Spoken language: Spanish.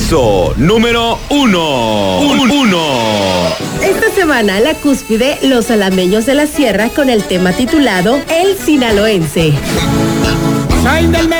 puesto número 1. Esta semana la cúspide, los alameños de la sierra con el tema titulado El Sinaloense. Soy del